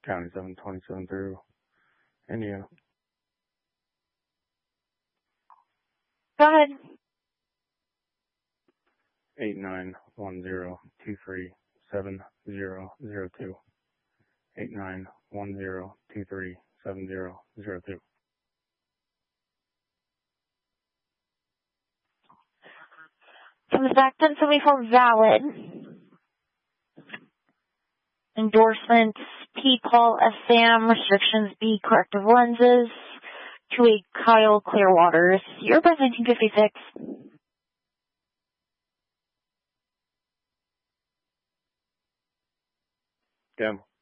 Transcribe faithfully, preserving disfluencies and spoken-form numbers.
County seven twenty-seven through Indiana. Go ahead. Eight nine one zero two three seven zero zero two. Eight nine one zero two three seven zero zero two. Comes back ten seventy-four valid. Endorsements P. Paul S. Sam, restrictions B. Corrective lenses, to a Kyle Clearwaters. Year by nineteen fifty-six. Go.